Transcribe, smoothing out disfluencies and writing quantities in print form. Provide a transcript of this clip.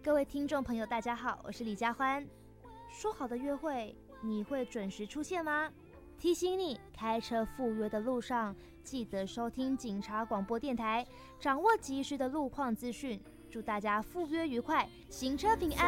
各位听众朋友大家好，我是李佳欢。说好的约会你会准时出现吗？提醒你，开车赴约的路上记得收听警察广播电台，掌握及时的路况资讯。祝大家赴约愉快，行车平安。